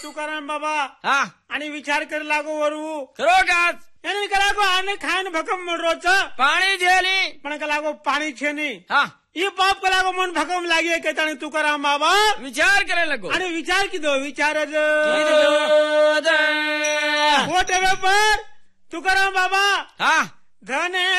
तुकाराम बाबा हा आणि विचार कर लागो वरू खरो काच એને કલાકો આને ખાઈને ભકમ મળરો છે પાણી જેલી પણ કલાકો પાણી છે નહીં હા એ પાપ કલાકો મન ભકમ લાગી કે તાણે તુકારામ બાબા વિચાર કરે લગો અને વિચાર કીધો વિચાર જ કીધો. ખોટ હવે પર તુકારામ બાબા હા ધને